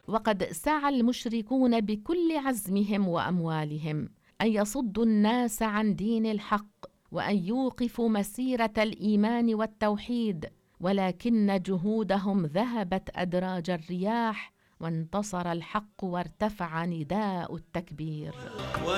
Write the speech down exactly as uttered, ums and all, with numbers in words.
وقد سعى المشركون بكل عزمهم وأموالهم أن يصدوا الناس عن دين الحق وأن يوقفوا مسيرة الإيمان والتوحيد، ولكن جهودهم ذهبت أدراج الرياح، وانتصر الحق وارتفع نداء التكبير.